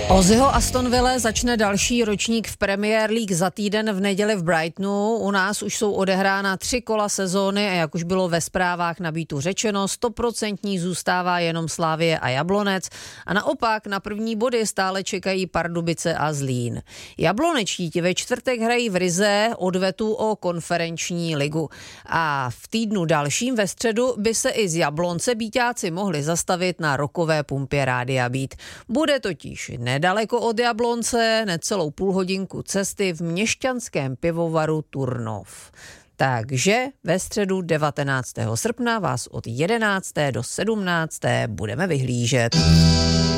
Ozzyho Aston Villa začne další ročník v Premier League za týden v neděli v Brightonu. U nás už jsou odehrána 3 kola sezóny a jak už bylo ve zprávách na Beatu řečeno, 100% zůstává jenom Slavie a Jablonec a naopak na první body stále čekají Pardubice a Zlín. Jablonečtí ti ve čtvrtek hrají v Rize odvetu o konferenční ligu. A v týdnu dalším ve středu by se i z Jablonce Bíťáci mohli zastavit na rokové pumpě Rádia Beat. Bude totiž nedaleko od Jablonce, necelou půlhodinku cesty v měšťanském pivovaru Turnov. Takže ve středu 19. srpna vás od 11. do 17. budeme vyhlížet.